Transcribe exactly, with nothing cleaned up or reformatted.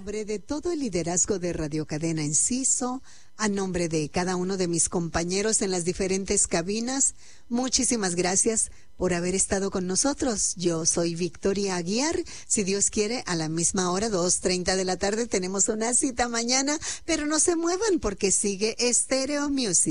nombre de todo el liderazgo de Radio Cadena Enciso, a nombre de cada uno de mis compañeros en las diferentes cabinas, muchísimas gracias por haber estado con nosotros. Yo soy Victoria Aguiar. Si Dios quiere, a la misma hora, dos treinta de la tarde, tenemos una cita mañana, pero no se muevan porque sigue Stereo Music.